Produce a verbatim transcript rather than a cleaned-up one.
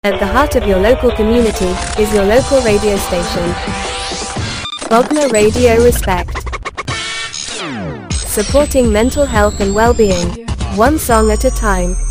At the heart of your local community is your local radio station. Bogner Radio Respect. Supporting mental health and well-being, one song at a time.